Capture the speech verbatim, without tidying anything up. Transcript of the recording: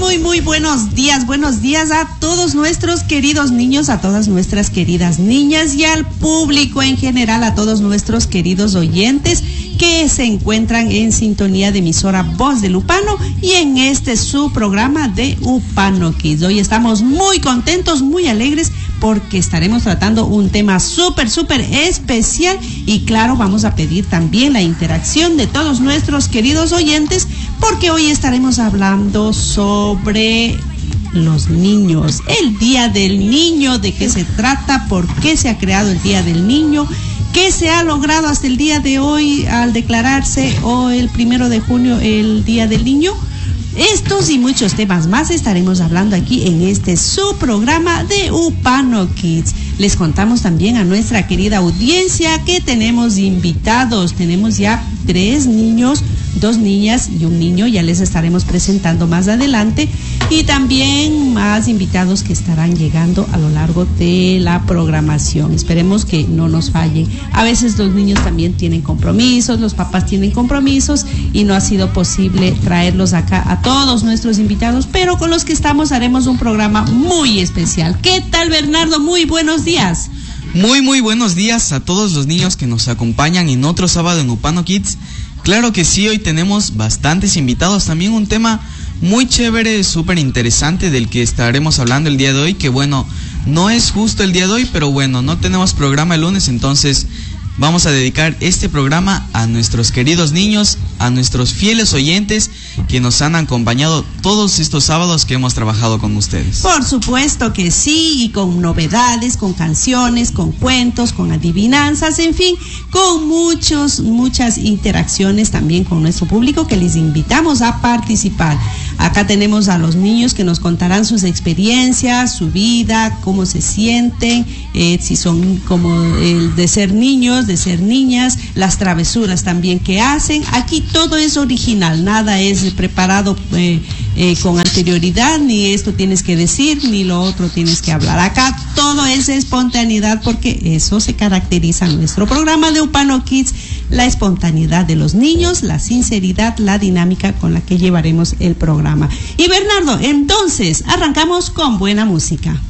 muy, muy buenos días. Buenos días a todos nuestros queridos niños, a todas nuestras queridas niñas y al público en general, a todos nuestros queridos oyentes que se encuentran en sintonía de emisora Voz del Upano y en este su programa de Upano Kids. Hoy estamos muy contentos, muy alegres porque estaremos tratando un tema súper, súper especial y claro, vamos a pedir también la interacción de todos nuestros queridos oyentes porque hoy estaremos hablando sobre los niños, el Día del Niño, de qué se trata, por qué se ha creado el Día del Niño, qué se ha logrado hasta el día de hoy al declararse o el primero de junio el Día del Niño. Estos y muchos temas más estaremos hablando aquí en este su programa de Upano Kids. Les contamos también a nuestra querida audiencia que tenemos invitados. Tenemos ya tres niños, dos niñas y un niño. Ya les estaremos presentando más adelante. Y también más invitados que estarán llegando a lo largo de la programación. Esperemos que no nos fallen. A veces los niños también tienen compromisos, los papás tienen compromisos y no ha sido posible traerlos acá a todos nuestros invitados, pero con los que estamos haremos un programa muy especial. ¿Qué tal, Bernardo? Muy buenos días. Muy, muy buenos días a todos los niños que nos acompañan en otro sábado en Upano Kids. Claro que sí, hoy tenemos bastantes invitados, también un tema muy chévere, súper interesante del que estaremos hablando el día de hoy, que bueno, no es justo el día de hoy, pero bueno, no tenemos programa el lunes, entonces vamos a dedicar este programa a nuestros queridos niños, a nuestros fieles oyentes que nos han acompañado todos estos sábados que hemos trabajado con ustedes. Por supuesto que sí, y con novedades, con canciones, con cuentos, con adivinanzas, en fin, con muchos, muchas interacciones también con nuestro público que les invitamos a participar. Acá tenemos a los niños que nos contarán sus experiencias, su vida, cómo se sienten, eh, si son como el de ser niños, de ser niñas, las travesuras también que hacen. Aquí todo es original, nada es preparado eh, eh, con anterioridad, ni esto tienes que decir, ni lo otro tienes que hablar. Acá todo es espontaneidad porque eso se caracteriza en nuestro programa de Upano Kids, la espontaneidad de los niños, la sinceridad, la dinámica con la que llevaremos el programa. Y Bernardo, entonces arrancamos con buena música.